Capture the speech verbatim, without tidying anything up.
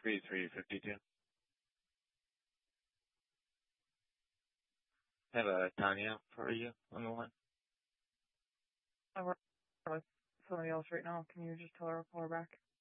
three three five two. I have a Tanya for you on the line. I work with somebody else right now. Can you just tell her I'll call her back?